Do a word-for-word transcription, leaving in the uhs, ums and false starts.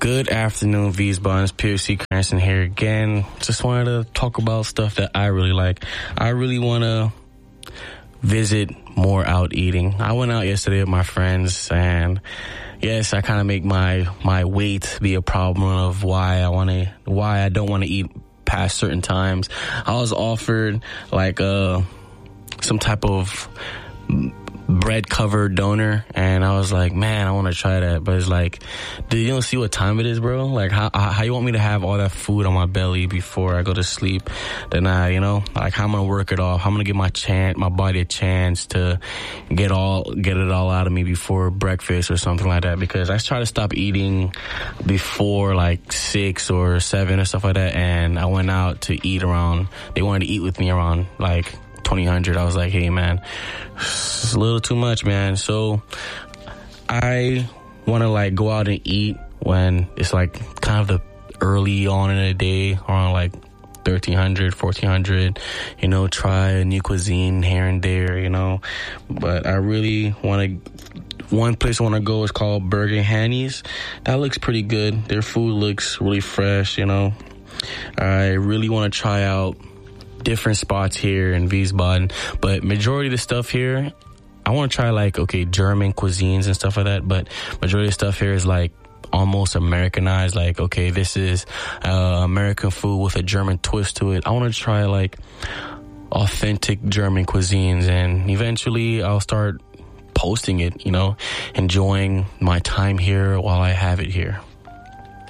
Good afternoon, V's Buns. P O C Cranston here again. Just wanted to talk about stuff that I really like. I really want to visit more out eating. I went out yesterday with my friends, and yes, I kind of make my my weight be a problem of why I want to, why I don't want to eat past certain times. I was offered like uh some type of bread covered doner, and I was like, man, I want to try that, but it's like, do you don't see what time it is, bro? Like, how how you want me to have all that food on my belly before I go to sleep? Then I, you know, like, how I'm gonna work it off? How I'm gonna give my chance, my body a chance to get all get it all out of me before breakfast or something like that? Because I try to stop eating before like six or seven or stuff like that, and I went out to eat around. They wanted to eat with me around like twenty hundred. I was like, hey man, it's a little too much, man. So I want to like go out and eat when it's like kind of the early on in the day, around like thirteen hundred, fourteen hundred, you know, try a new cuisine here and there, you know. But I really want to, one place I want to go is called Burger Hanny's. That looks pretty good. Their food looks really fresh, you know. I really want to try out different spots here in Wiesbaden, but majority of the stuff here, I want to try like, okay, German cuisines and stuff like that, but majority of stuff here is like almost Americanized, like, okay, this is uh, American food with a German twist to it. I want to try like authentic German cuisines, and eventually I'll start posting it, you know, enjoying my time here while I have it here.